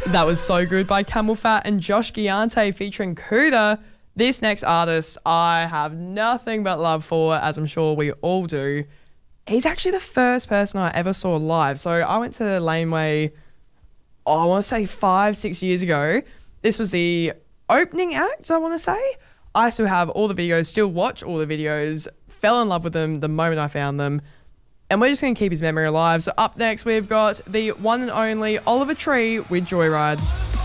That was So Good by Camel Fat and Josh Giante featuring Cuda. This next artist I have nothing but love for, as I'm sure we all do. He's actually the first person I ever saw live. So I went to Laneway, I want to say 5-6 years ago. This was the opening act, I want to say. I still have all the videos, still watch all the videos, fell in love with them the moment I found them. And we're just going to keep his memory alive. So up next, we've got the one and only Oliver Tree with Joyride.